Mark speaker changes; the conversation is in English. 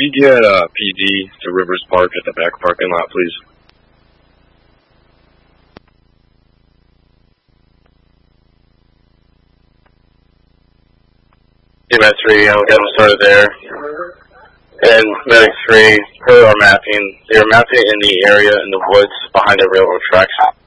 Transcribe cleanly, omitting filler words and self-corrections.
Speaker 1: Can you get PD to Rivers Park at the back parking lot, please? Med 3, I'll get them started there. And Medic 3, per our mapping, they are mapping in the area in the woods behind the railroad tracks.